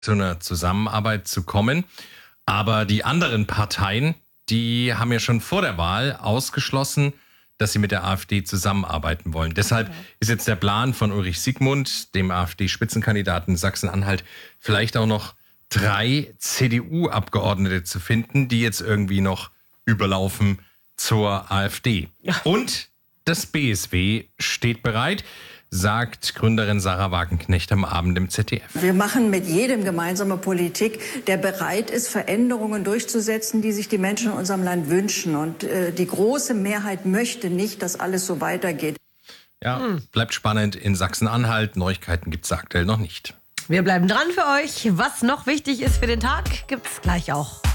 zu einer Zusammenarbeit zu kommen. Aber die anderen Parteien, die haben ja schon vor der Wahl ausgeschlossen, dass sie mit der AfD zusammenarbeiten wollen. Deshalb ist jetzt der Plan von Ulrich Siegmund, dem AfD-Spitzenkandidaten Sachsen-Anhalt, vielleicht auch noch 3 CDU-Abgeordnete zu finden, die jetzt irgendwie noch überlaufen zur AfD. Ja. Und das BSW steht bereit, sagt Gründerin Sarah Wagenknecht am Abend im ZDF. Wir machen mit jedem gemeinsame Politik, der bereit ist, Veränderungen durchzusetzen, die sich die Menschen in unserem Land wünschen. Und die große Mehrheit möchte nicht, dass alles so weitergeht. Ja, bleibt spannend in Sachsen-Anhalt. Neuigkeiten gibt es aktuell noch nicht. Wir bleiben dran für euch. Was noch wichtig ist für den Tag, gibt's gleich auch.